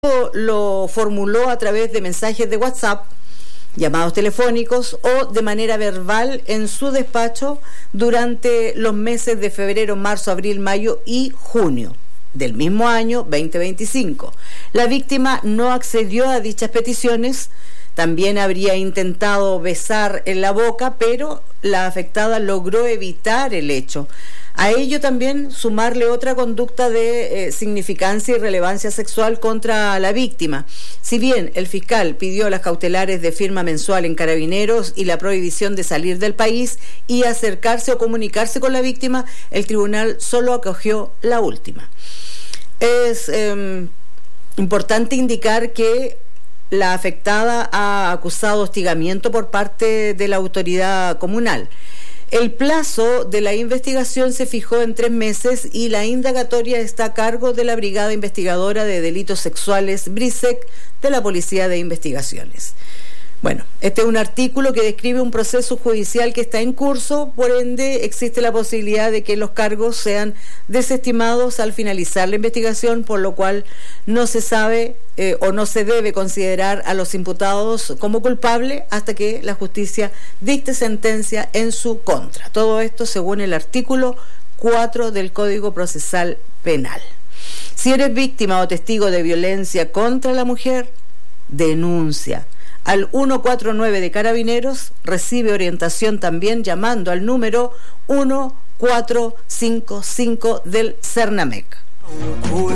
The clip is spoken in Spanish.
lo formuló a través de mensajes de WhatsApp, llamados telefónicos o de manera verbal en su despacho durante los meses de febrero, marzo, abril, mayo y junio del mismo año 2025. La víctima no accedió a dichas peticiones. También habría intentado besar en la boca, pero la afectada logró evitar el hecho. A ello también sumarle otra conducta de significancia y relevancia sexual contra la víctima. Si bien el fiscal pidió las cautelares de firma mensual en Carabineros y la prohibición de salir del país y acercarse o comunicarse con la víctima, el tribunal solo acogió la última. Es importante indicar que la afectada ha acusado hostigamiento por parte de la autoridad comunal. El plazo de la investigación se fijó en 3 meses y la indagatoria está a cargo de la Brigada Investigadora de Delitos Sexuales, BRISEC, de la Policía de Investigaciones. Bueno, este es un artículo que describe un proceso judicial que está en curso, por ende existe la posibilidad de que los cargos sean desestimados al finalizar la investigación, por lo cual no se sabe o no se debe considerar a los imputados como culpables hasta que la justicia dicte sentencia en su contra. Todo esto según el artículo 4 del Código Procesal Penal. Si eres víctima o testigo de violencia contra la mujer, denuncia al 149 de Carabineros, recibe orientación también llamando al número 1455 del CERNAMEC.